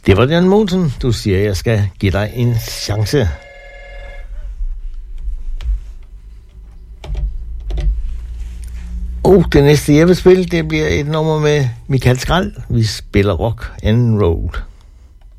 Det var Jan Mogensen. Du siger, jeg skal give dig en chance. Det næste jeg vil spille, det bliver et nummer med Michael Skrald. Vi spiller Rock and Roll.